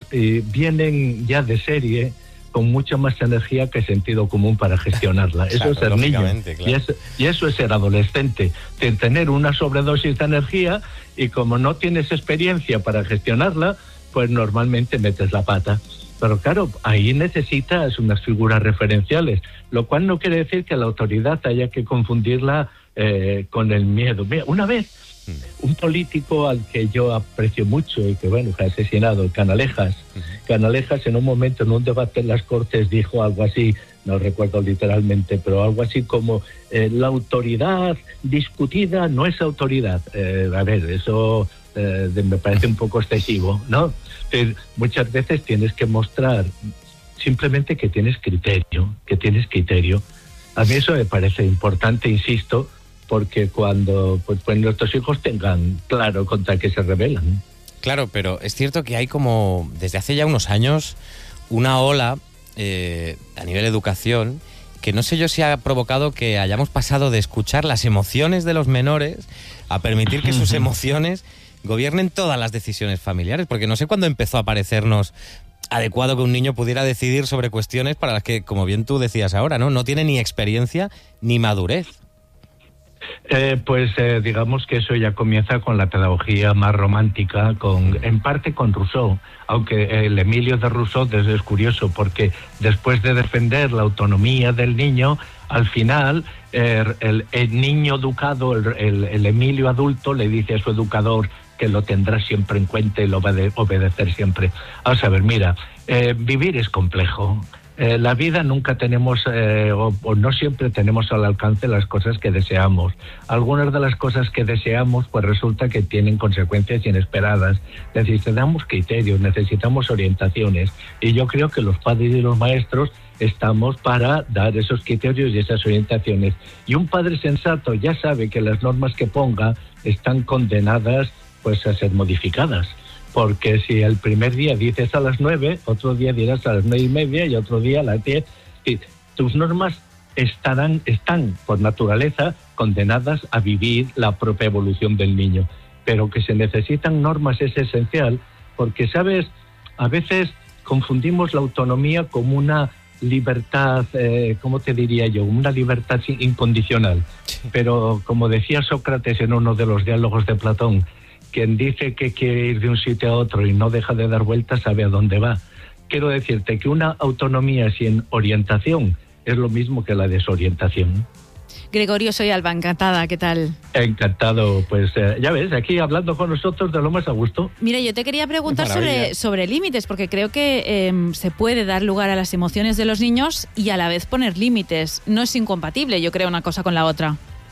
vienen ya de serie con mucha más energía que sentido común para gestionarla. Eso Claro, es ser niño. claro. Y eso es ser adolescente. Tener una sobredosis de energía y como no tienes experiencia para gestionarla, pues normalmente metes la pata. Pero claro, ahí necesitas unas figuras referenciales, lo cual no quiere decir que la autoridad haya que confundirla con el miedo. Mira, una vez, un político al que yo aprecio mucho y que, bueno, fue asesinado, Canalejas. Canalejas en un momento, en un debate en las Cortes, dijo algo así, no recuerdo literalmente, pero algo así como la autoridad discutida no es autoridad. A ver, eso me parece un poco excesivo, ¿no? Muchas veces tienes que mostrar simplemente que tienes criterio. A mí eso me parece importante, insisto, porque cuando pues nuestros hijos tengan claro contra qué se rebelan. Claro, pero es cierto que hay como, desde hace ya unos años, una ola a nivel educación que no sé yo si ha provocado que hayamos pasado de escuchar las emociones de los menores a permitir que sus emociones gobiernen todas las decisiones familiares, porque no sé cuándo empezó a parecernos adecuado que un niño pudiera decidir sobre cuestiones para las que, como bien tú decías ahora, no tiene ni experiencia ni madurez. Digamos que eso ya comienza con la pedagogía más romántica, en parte con Rousseau, aunque el Emilio de Rousseau es curioso porque después de defender la autonomía del niño, al final el niño educado, el Emilio adulto, le dice a su educador que lo tendrá siempre en cuenta y lo va a obedecer siempre. Vamos a ver, mira, vivir es complejo. La vida nunca tenemos, o no siempre tenemos al alcance las cosas que deseamos. Algunas de las cosas que deseamos, pues resulta que tienen consecuencias inesperadas. Necesitamos criterios, necesitamos orientaciones. Y yo creo que los padres y los maestros estamos para dar esos criterios y esas orientaciones. Y un padre sensato ya sabe que las normas que ponga están condenadas pues a ser modificadas. Porque si el primer día dices a las 9, otro día dirás a las 9:30 y otro día a las 10. Y tus normas están por naturaleza condenadas a vivir la propia evolución del niño. Pero que se necesitan normas es esencial porque, ¿sabes? A veces confundimos la autonomía como una libertad, ¿cómo te diría yo? Una libertad incondicional. Pero como decía Sócrates en uno de los diálogos de Platón, quien dice que quiere ir de un sitio a otro y no deja de dar vueltas sabe a dónde va. Quiero decirte que una autonomía sin orientación es lo mismo que la desorientación. Gregorio Soyalba, encantada, ¿qué tal? Encantado, pues ya ves, aquí hablando con nosotros de lo más a gusto. Mira, yo te quería preguntar sobre límites, porque creo que se puede dar lugar a las emociones de los niños y a la vez poner límites. No es incompatible, yo creo, una cosa con la otra.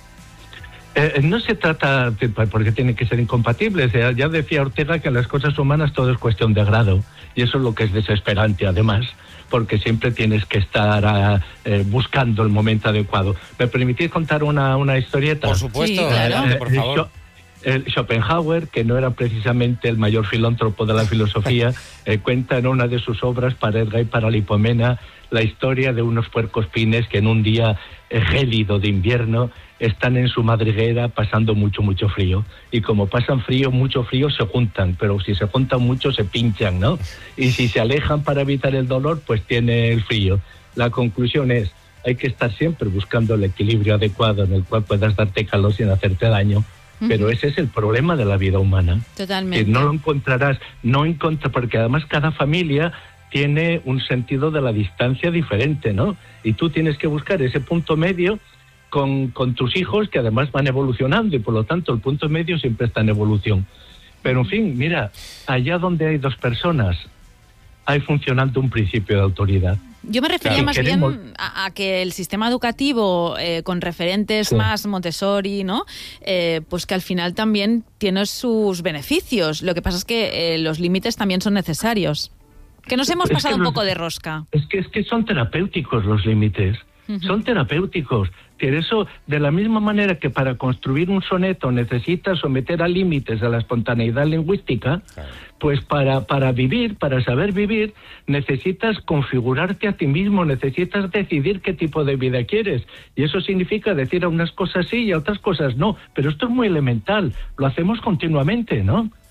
No se trata, porque tienen que ser incompatibles. Ya decía Ortega que las cosas humanas todo es cuestión de grado, y eso es lo que es desesperante además, porque siempre tienes que estar buscando el momento adecuado. ¿Me permitís contar una historieta? Por supuesto, sí, claro. Adelante, por favor. Schopenhauer, que no era precisamente el mayor filántropo de la filosofía, cuenta en una de sus obras, Para Edgar y para Lipomena, la historia de unos puercoespines que en un día gélido de invierno están en su madriguera pasando mucho frío. Y como pasan mucho frío, se juntan, pero si se juntan mucho se pinchan, ¿no? Y si se alejan para evitar el dolor, pues tiene el frío. La conclusión es, hay que estar siempre buscando el equilibrio adecuado en el cual puedas darte calor sin hacerte daño. Pero ese es el problema de la vida humana. Totalmente. Que no lo encontrarás, porque además cada familia tiene un sentido de la distancia diferente, ¿no? Y tú tienes que buscar ese punto medio con tus hijos, que además van evolucionando, y por lo tanto el punto medio siempre está en evolución. Pero en fin, mira, allá donde hay dos personas, hay funcionando un principio de autoridad. Yo me refería más bien a que el sistema educativo, con referentes más Montessori, ¿no? Pues que al final también tiene sus beneficios. Lo que pasa es que los límites también son necesarios. Que nos hemos pasado un poco de rosca. Es que son terapéuticos los límites. Son terapéuticos. Que eso, de la misma manera que para construir un soneto necesitas someter a límites a la espontaneidad lingüística, pues para vivir, para saber vivir, necesitas configurarte a ti mismo, necesitas decidir qué tipo de vida quieres. Y eso significa decir a unas cosas sí y a otras cosas no. Pero esto es muy elemental, lo hacemos continuamente, ¿no?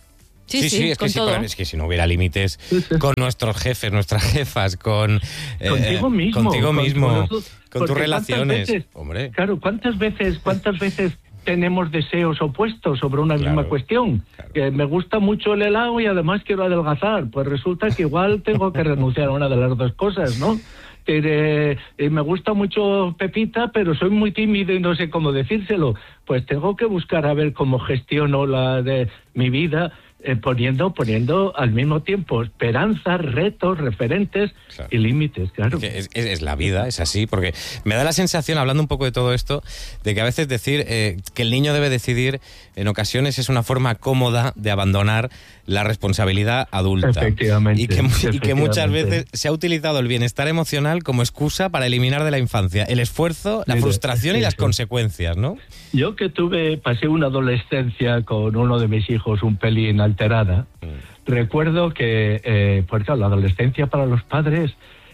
Sí, es que si no hubiera límites con nuestros jefes, nuestras jefas, con contigo mismo, con tus relaciones. Hombre. Claro, ¿cuántas veces tenemos deseos opuestos sobre una misma cuestión? Claro. Que me gusta mucho el helado y además quiero adelgazar. Pues resulta que igual tengo que renunciar a una de las dos cosas, ¿no? Me gusta mucho Pepita, pero soy muy tímido y no sé cómo decírselo. Pues tengo que buscar a ver cómo gestiono la de mi vida, poniendo al mismo tiempo esperanzas, retos, referentes y límites, claro. Es la vida, es así, porque me da la sensación, hablando un poco de todo esto, de que a veces decir que el niño debe decidir, en ocasiones es una forma cómoda de abandonar la responsabilidad adulta. Efectivamente. Y que muchas veces se ha utilizado el bienestar emocional como excusa para eliminar de la infancia el esfuerzo, la frustración y las consecuencias, ¿no? Yo que pasé una adolescencia con uno de mis hijos un pelín alterada, recuerdo que, porque la adolescencia para los padres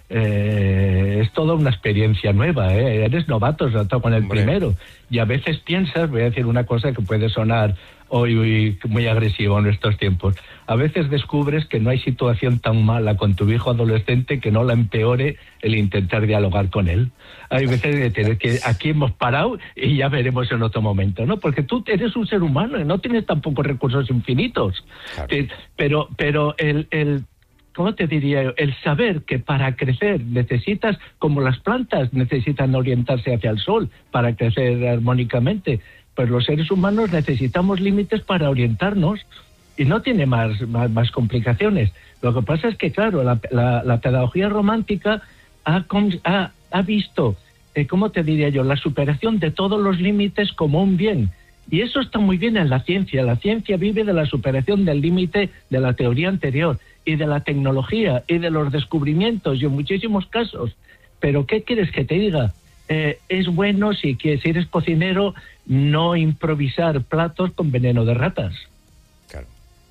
es toda una experiencia nueva, eres novato, sobre todo con el primero, y a veces piensas, voy a decir una cosa que puede sonar hoy muy agresivo en estos tiempos, a veces descubres que no hay situación tan mala con tu hijo adolescente que no la empeore el intentar dialogar con él. Hay veces que aquí hemos parado y ya veremos en otro momento, ¿no? Porque tú eres un ser humano y no tienes tampoco recursos infinitos. Claro. Pero ¿cómo te diría yo? El saber que para crecer necesitas, como las plantas necesitan orientarse hacia el sol para crecer armónicamente, pues los seres humanos necesitamos límites para orientarnos y no tiene más complicaciones. Lo que pasa es que, claro, la pedagogía romántica ha visto, ¿cómo te diría yo?, la superación de todos los límites como un bien. Y eso está muy bien en la ciencia. La ciencia vive de la superación del límite de la teoría anterior y de la tecnología y de los descubrimientos y en muchísimos casos. Pero ¿qué quieres que te diga? Es bueno, si eres cocinero, no improvisar platos con veneno de ratas. Claro.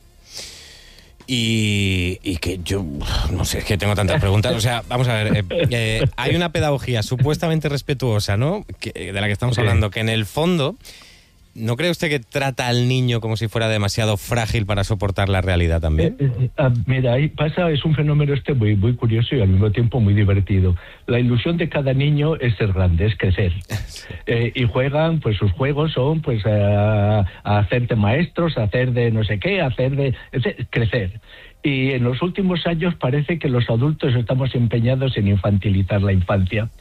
Y que yo, no sé, es que tengo tantas preguntas. O sea, vamos a ver, hay una pedagogía supuestamente respetuosa, ¿no?, de la que estamos hablando, que en el fondo, ¿no cree usted que trata al niño como si fuera demasiado frágil para soportar la realidad también? Mira, ahí pasa, es un fenómeno muy, muy curioso y al mismo tiempo muy divertido. La ilusión de cada niño es ser grande, es crecer. Y juegan, pues sus juegos son pues a hacer de maestros, a hacer de no sé qué, crecer. Y en los últimos años parece que los adultos estamos empeñados en infantilizar la infancia.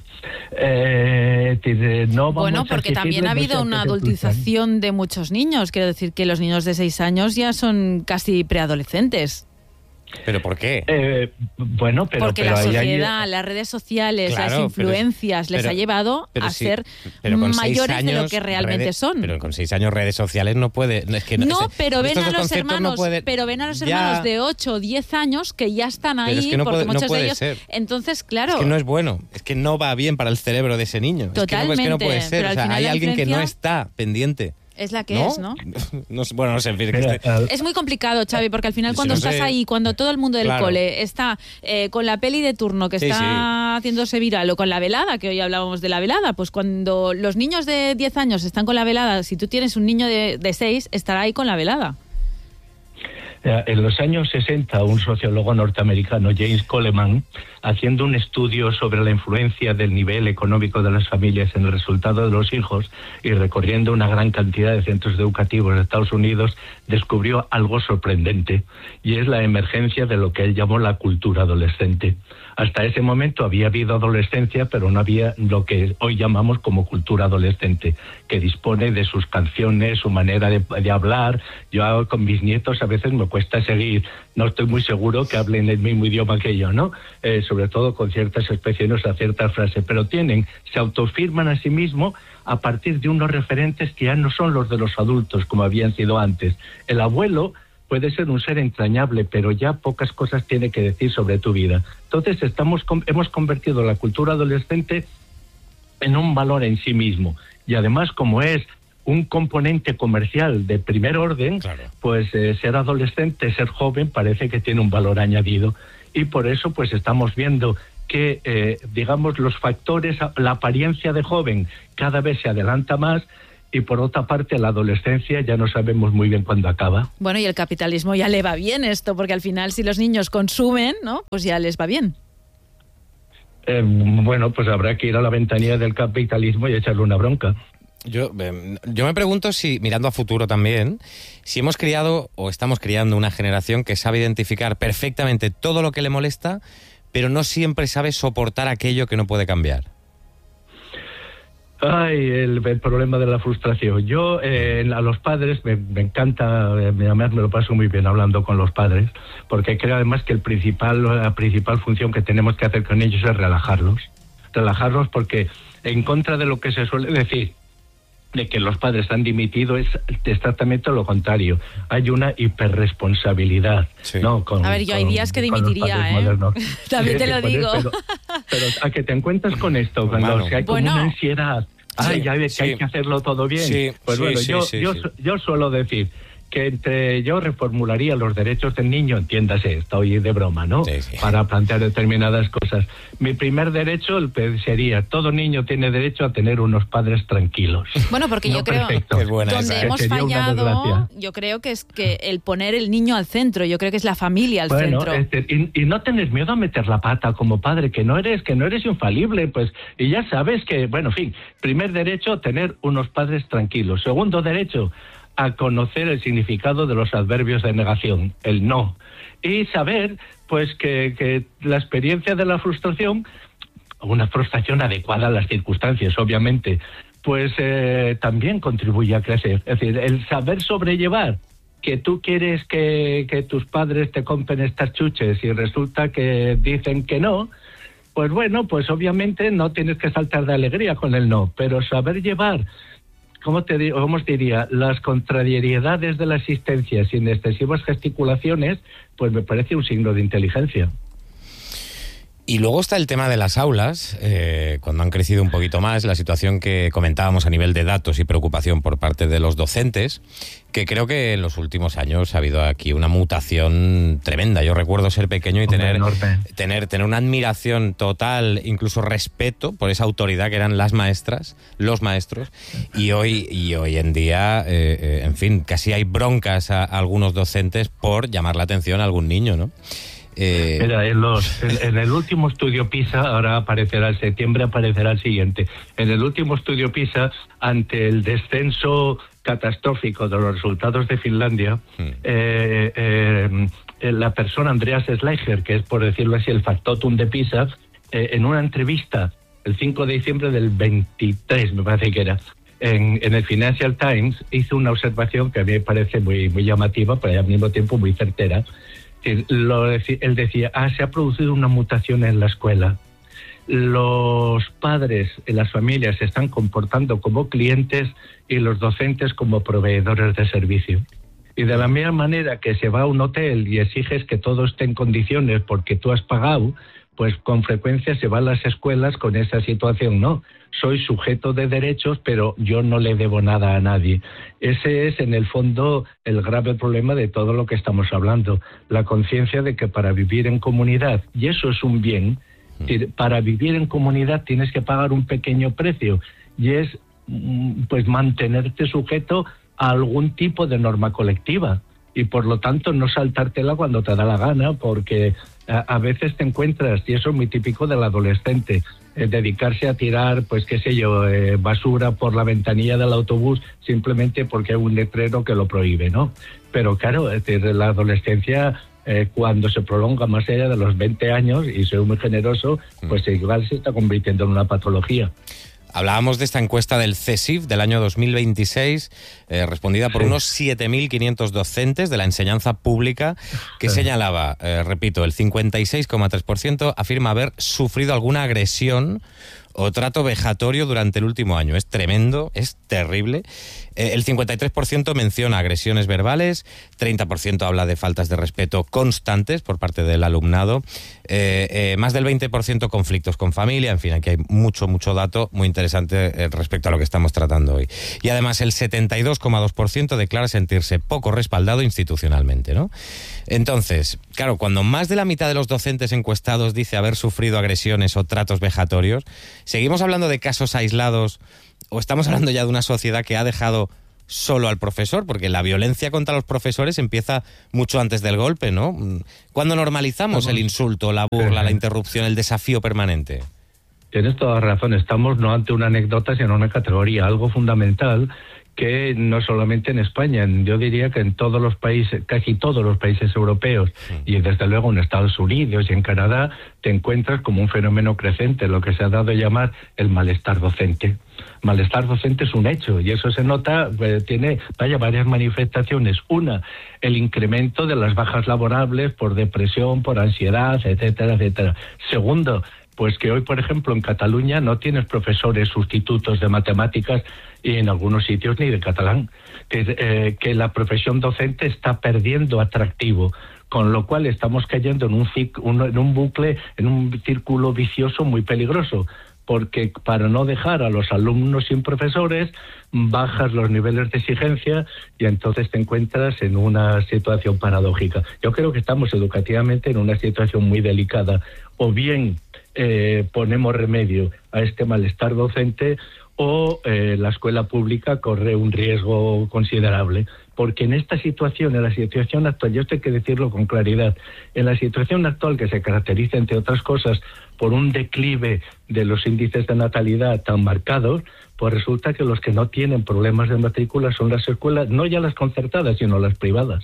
Bueno, porque también ha habido una adultización de muchos niños. Quiero decir que los niños de 6 años ya son casi preadolescentes. ¿Pero por qué? Porque la sociedad, las redes sociales, las influencias les ha llevado a ser mayores de lo que realmente son. Pero con 6 años redes sociales no puede... pero ven a los hermanos de 8 o 10 años que ya están ahí, es que porque muchos de ellos... Ser. Entonces, claro... Es que no es bueno, es que no va bien para el cerebro de ese niño. Totalmente. Es que no puede ser, o sea, hay alguien que no está pendiente. Es la que es, ¿no? Bueno, no sé, en fin, es muy complicado, Xavi, porque al final cuando estás ahí, cuando todo el mundo del cole está con la peli de turno que está haciéndose viral o con la velada, que hoy hablábamos de la velada, pues cuando los niños de 10 años están con la velada, si tú tienes un niño de 6, estará ahí con la velada. En los años 60, un sociólogo norteamericano, James Coleman, haciendo un estudio sobre la influencia del nivel económico de las familias en el resultado de los hijos y recorriendo una gran cantidad de centros educativos de Estados Unidos, descubrió algo sorprendente, y es la emergencia de lo que él llamó la cultura adolescente. Hasta ese momento había habido adolescencia, pero no había lo que hoy llamamos como cultura adolescente, que dispone de sus canciones, su manera de hablar. Yo con mis nietos a veces me cuesta seguir, no estoy muy seguro que hablen el mismo idioma que yo, ¿no? Sobre todo con ciertas expresiones o ciertas frases, pero se autofirman a sí mismos a partir de unos referentes que ya no son los de los adultos como habían sido antes. El abuelo puede ser un ser entrañable, pero ya pocas cosas tiene que decir sobre tu vida. Entonces hemos convertido la cultura adolescente en un valor en sí mismo. Y además, como es un componente comercial de primer orden, pues ser adolescente, ser joven, parece que tiene un valor añadido. Y por eso pues estamos viendo que, digamos, los factores, la apariencia de joven cada vez se adelanta más, y por otra parte la adolescencia ya no sabemos muy bien cuándo acaba. Bueno, y el capitalismo ya le va bien esto, porque al final si los niños consumen, ¿no? Pues ya les va bien. Bueno, pues habrá que ir a la ventanilla del capitalismo y echarle una bronca. Yo me pregunto si, mirando a futuro también, si hemos criado o estamos criando una generación que sabe identificar perfectamente todo lo que le molesta, pero no siempre sabe soportar aquello que no puede cambiar. Ay, el problema de la frustración. Yo a los padres me encanta, además me lo paso muy bien hablando con los padres, porque creo además que la principal función que tenemos que hacer con ellos es relajarlos porque en contra de lo que se suele decir, de que los padres han dimitido, es exactamente lo contrario. Hay una hiperresponsabilidad. Sí. ¿No? A ver, yo hay días que dimitiría, También te lo digo. Pero a que te encuentras con esto, cuando hay como una ansiedad, ya ves que hay que hacerlo todo bien. Sí, pues bueno, yo suelo decir que yo reformularía los derechos del niño, entiéndase, estoy de broma, ¿no? Sí. Para plantear determinadas cosas. Mi primer derecho sería, todo niño tiene derecho a tener unos padres tranquilos. Bueno, porque yo creo que donde hemos fallado, yo creo que es que el poner el niño al centro, yo creo que es la familia al centro. Y no tenés miedo a meter la pata como padre, que no eres infalible, pues, y ya sabes que, bueno, en fin, primer derecho, tener unos padres tranquilos. Segundo derecho, a conocer el significado de los adverbios de negación, el no. Y saber, pues, que la experiencia de la frustración, una frustración adecuada a las circunstancias, obviamente, pues también contribuye a crecer. Es decir, el saber sobrellevar que tú quieres que tus padres te compren estas chuches y resulta que dicen que no, pues bueno, pues obviamente no tienes que saltar de alegría con el no, pero saber llevar, ¿cómo os diría? Las contrariedades de la existencia sin excesivas gesticulaciones, pues me parece un signo de inteligencia. Y luego está el tema de las aulas, cuando han crecido un poquito más, la situación que comentábamos a nivel de datos y preocupación por parte de los docentes, que creo que en los últimos años ha habido aquí una mutación tremenda. Yo recuerdo ser pequeño y tener una admiración total, incluso respeto por esa autoridad que eran las maestras, los maestros, y hoy en día, en fin, casi hay broncas a algunos docentes por llamar la atención a algún niño, ¿no? Mira, en el último estudio PISA, ahora aparecerá en septiembre, aparecerá el siguiente. En el último estudio PISA, ante el descenso catastrófico de los resultados de Finlandia, la persona Andreas Schleicher, que es, por decirlo así, el factotum de PISA, en una entrevista el 5 de diciembre del 23, me parece que era, en el Financial Times, hizo una observación que a mí me parece muy, muy llamativa, pero al mismo tiempo muy certera. Él decía, se ha producido una mutación en la escuela. Los padres en las familias se están comportando como clientes y los docentes como proveedores de servicio. Y de la misma manera que se va a un hotel y exiges que todo esté en condiciones porque tú has pagado, pues con frecuencia se va a las escuelas con esa situación, ¿no? Soy sujeto de derechos, pero yo no le debo nada a nadie. Ese es, en el fondo, el grave problema de todo lo que estamos hablando. La conciencia de que para vivir en comunidad, y eso es un bien, para vivir en comunidad tienes que pagar un pequeño precio, y es, pues, mantenerte sujeto a algún tipo de norma colectiva. Y por lo tanto no saltártela cuando te da la gana, porque a veces te encuentras, y eso es muy típico del adolescente, dedicarse a tirar, pues qué sé yo, basura por la ventanilla del autobús simplemente porque hay un letrero que lo prohíbe, ¿no? Pero claro, la adolescencia, cuando se prolonga más allá de los 20 años, y soy muy generoso, pues igual se está convirtiendo en una patología. Hablábamos de esta encuesta del CSIF del año 2026, respondida por unos 7.500 docentes de la enseñanza pública, que señalaba, repito, el 56,3% afirma haber sufrido alguna agresión o trato vejatorio durante el último año. Es tremendo, es terrible. El 53% menciona agresiones verbales, 30% habla de faltas de respeto constantes por parte del alumnado, más del 20% conflictos con familia. En fin, aquí hay mucho dato muy interesante respecto a lo que estamos tratando hoy. Y además el 72,2% declara sentirse poco respaldado institucionalmente, ¿no? Entonces, claro, cuando más de la mitad de los docentes encuestados dice haber sufrido agresiones o tratos vejatorios, ¿seguimos hablando de casos aislados o estamos hablando ya de una sociedad que ha dejado solo al profesor, porque la violencia contra los profesores empieza mucho antes del golpe, ¿no? ¿Cuándo normalizamos el insulto, la burla, la interrupción, el desafío permanente? Tienes toda razón, estamos no ante una anécdota, sino una categoría, algo fundamental que no solamente en España, yo diría que en todos los países, casi todos los países europeos, y desde luego en Estados Unidos y en Canadá, te encuentras como un fenómeno creciente, lo que se ha dado a llamar el malestar docente. Malestar docente es un hecho, y eso se nota, tiene varias manifestaciones. Una, el incremento de las bajas laborables por depresión, por ansiedad, etcétera, etcétera. Segundo, pues que hoy, por ejemplo, en Cataluña no tienes profesores sustitutos de matemáticas y en algunos sitios ni de catalán, que la profesión docente está perdiendo atractivo, con lo cual estamos cayendo en un bucle, en un círculo vicioso muy peligroso, porque para no dejar a los alumnos sin profesores, bajas los niveles de exigencia y entonces te encuentras en una situación paradójica. Yo creo que estamos educativamente en una situación muy delicada, o bien ponemos remedio a este malestar docente, o la escuela pública corre un riesgo considerable, porque en esta situación, en la situación actual, yo esto hay que decirlo con claridad, en la situación actual que se caracteriza, entre otras cosas, por un declive de los índices de natalidad tan marcados, pues resulta que los que no tienen problemas de matrícula son las escuelas, no ya las concertadas, sino las privadas.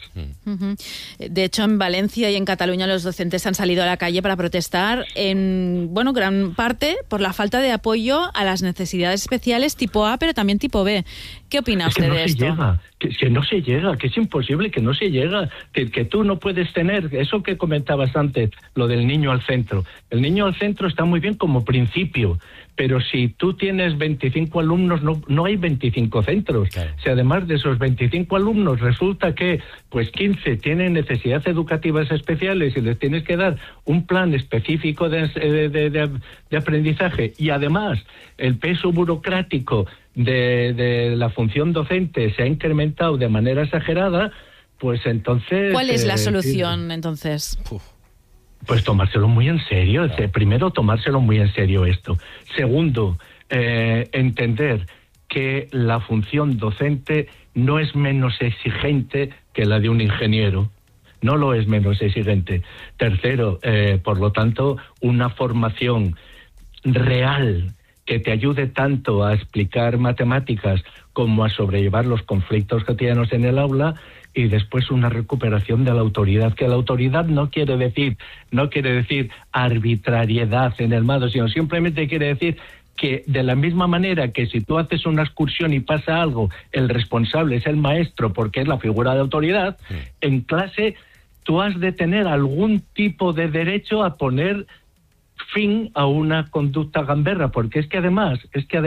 De hecho, en Valencia y en Cataluña los docentes han salido a la calle para protestar en, gran parte por la falta de apoyo a las necesidades especiales tipo A, pero también tipo B. ¿Qué opina usted de esto? Que no se llega, que es imposible, que no se llega, que tú no puedes tener, eso que comentabas antes, lo del niño al centro. El niño al centro está muy bien como principio, pero si tú tienes 25 alumnos, no hay 25 centros. Claro. Si además de esos 25 alumnos resulta que 15 tienen necesidades educativas especiales y les tienes que dar un plan específico de aprendizaje, y además el peso burocrático de la función docente se ha incrementado de manera exagerada, pues entonces... ¿Cuál es la solución entonces? Pues tomárselo muy en serio. Claro. Primero, tomárselo muy en serio esto. Segundo, entender que la función docente no es menos exigente que la de un ingeniero. No lo es menos exigente. Tercero, por lo tanto, una formación real que te ayude tanto a explicar matemáticas como a sobrellevar los conflictos cotidianos en el aula. Y después una recuperación de la autoridad, que la autoridad no quiere decir arbitrariedad en el mando, sino simplemente quiere decir que de la misma manera que si tú haces una excursión y pasa algo, el responsable es el maestro porque es la figura de autoridad, en clase tú has de tener algún tipo de derecho a poner fin a una conducta gamberra, porque es que además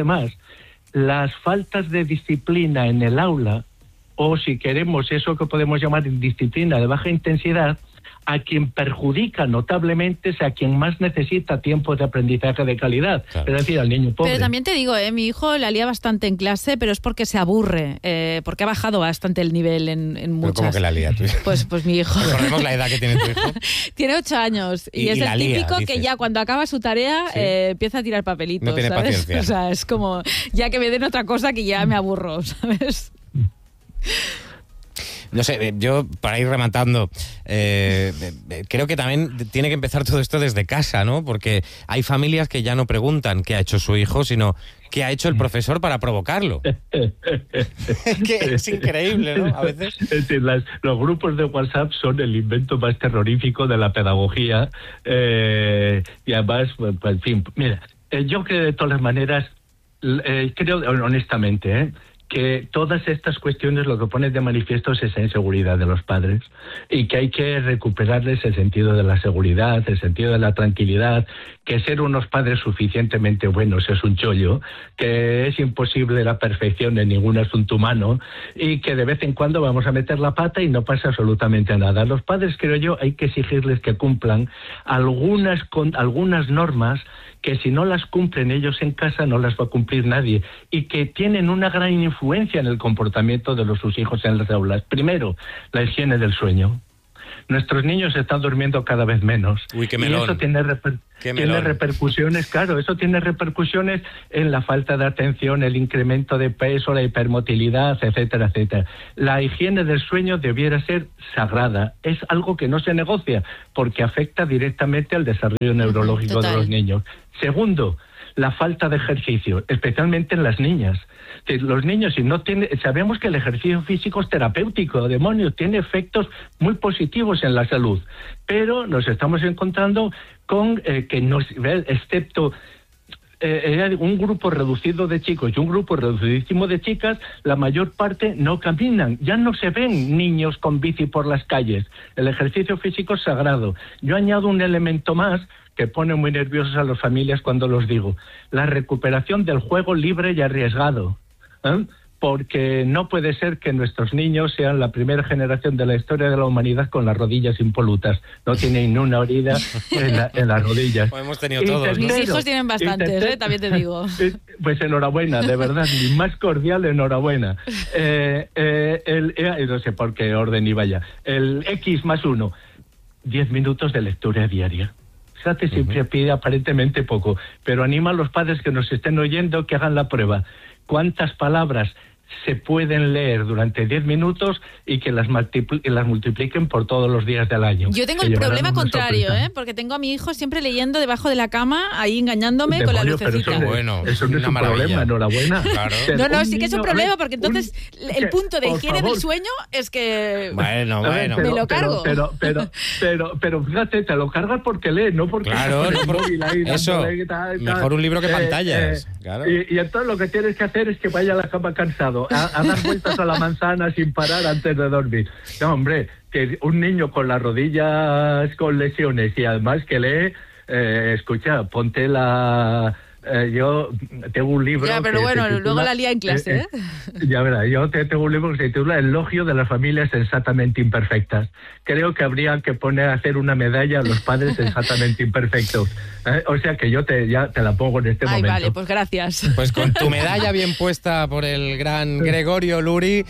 las faltas de disciplina en el aula, o si queremos eso que podemos llamar indisciplina de baja intensidad, a quien perjudica notablemente es a quien más necesita tiempo de aprendizaje de calidad, claro. Es decir, al niño pobre. Pero también te digo, mi hijo la lía bastante en clase, pero es porque se aburre, porque ha bajado bastante el nivel en muchas. ¿Cómo que la lía tú? Pues mi hijo. Recordemos la edad que tiene tu hijo. Tiene 8 años y es el típico que ya cuando acaba su tarea empieza a tirar papelitos, no tiene ¿sabes? Paciencia. O sea, es como, ya que me den otra cosa que ya me aburro, ¿sabes? No sé, yo para ir rematando, creo que también tiene que empezar todo esto desde casa, ¿no? Porque hay familias que ya no preguntan qué ha hecho su hijo, sino qué ha hecho el profesor para provocarlo. Que es increíble, ¿no? A veces. Es decir, los grupos de WhatsApp son el invento más terrorífico de la pedagogía, y además, pues, en fin, mira, yo creo de todas las maneras, creo honestamente, que todas estas cuestiones lo que ponen de manifiesto es esa inseguridad de los padres y que hay que recuperarles el sentido de la seguridad, el sentido de la tranquilidad, que ser unos padres suficientemente buenos es un chollo, que es imposible la perfección en ningún asunto humano y que de vez en cuando vamos a meter la pata y no pasa absolutamente nada. Los padres, creo yo, hay que exigirles que cumplan algunas normas que si no las cumplen ellos en casa no las va a cumplir nadie y que tienen una gran influencia en el comportamiento de sus hijos en las aulas. Primero, la higiene del sueño. Nuestros niños están durmiendo cada vez menos. Uy, qué melón. Y eso tiene repercusiones, claro, eso tiene repercusiones en la falta de atención, el incremento de peso, la hipermotilidad, etcétera, etcétera. La higiene del sueño debiera ser sagrada. Es algo que no se negocia porque afecta directamente al desarrollo neurológico de los niños. Segundo, la falta de ejercicio, especialmente en las niñas. Los niños, si no tienen, sabemos que el ejercicio físico es terapéutico, demonios, tiene efectos muy positivos en la salud, pero nos estamos encontrando con que excepto un grupo reducido de chicos y un grupo reducidísimo de chicas, la mayor parte no caminan. Ya no se ven niños con bici por las calles. El ejercicio físico es sagrado. Yo añado un elemento más que pone muy nerviosos a las familias cuando los digo: la recuperación del juego libre y arriesgado. Porque no puede ser que nuestros niños sean la primera generación de la historia de la humanidad con las rodillas impolutas. No tienen ni una herida en las rodillas. Pues hemos tenido todos. Mis hijos tienen bastantes, también te digo. Pues enhorabuena, de verdad, mi más cordial enhorabuena. No sé por qué orden iba ya. El X+1, 10 minutos de lectura diaria. Fíjate, siempre pide aparentemente poco, pero anima a los padres que nos estén oyendo que hagan la prueba. ¿Cuántas palabras se pueden leer durante 10 minutos y que las multipliquen por todos los días del año? Yo tengo el problema contrario, porque tengo a mi hijo siempre leyendo debajo de la cama, ahí engañándome con la lucecita. Eso no es un problema, enhorabuena. Claro. No, sí que es un problema, porque entonces el punto de higiene del sueño es que bueno. me lo cargo. Pero fíjate, te lo cargas porque lees, no porque... Claro, no por eso, mejor un libro que pantallas. Claro. Y entonces lo que tienes que hacer es que vaya a la cama cansado, a dar vueltas a la manzana sin parar antes de dormir. No, hombre, que un niño con las rodillas con lesiones y además que lee, escucha, ponte la... yo tengo un libro... Ya, pero bueno, titula, luego la lía en clase, Ya verás, yo tengo un libro que se titula Elogio de las familias sensatamente imperfectas. Creo que habría que hacer una medalla a los padres sensatamente imperfectos. O sea que yo ya te la pongo en este momento. Vale, pues gracias. Pues con tu medalla bien puesta por el gran Gregorio Luri,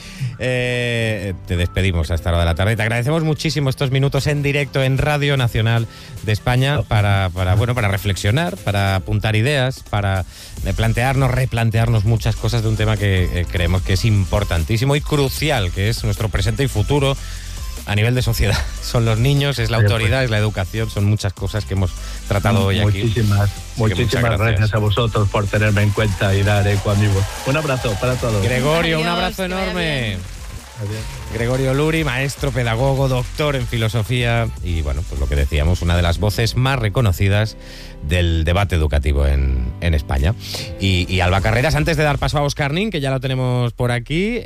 te despedimos a esta hora de la tarde. Te agradecemos muchísimo estos minutos en directo en Radio Nacional de España para reflexionar, para apuntar ideas, para replantearnos muchas cosas de un tema que creemos que es importantísimo y crucial, que es nuestro presente y futuro a nivel de sociedad. Son los niños, es la autoridad, es la educación, son muchas cosas que hemos tratado hoy aquí. Muchísimas gracias a vosotros por tenerme en cuenta y dar eco a mi voz. Un abrazo para todos. Gregorio, adiós, un abrazo enorme. Adiós. Gregorio Luri, maestro, pedagogo, doctor en filosofía y, bueno, pues lo que decíamos, una de las voces más reconocidas del debate educativo en España. Y Alba Carreras, antes de dar paso a Óscar Nin, que ya lo tenemos por aquí,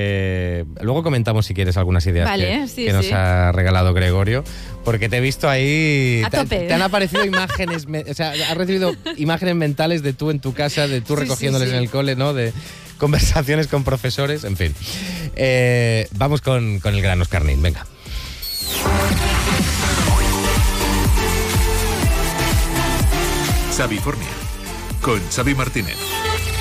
luego comentamos si quieres algunas ideas que nos ha regalado Gregorio, porque te he visto ahí... A tope. Te han aparecido imágenes, o sea, has recibido imágenes mentales de tú en tu casa, de tú recogiéndoles en el cole, ¿no? De conversaciones con profesores, en fin. Vamos con el gran Óscar Nin, venga. Xavifornia, con Xavi Martínez.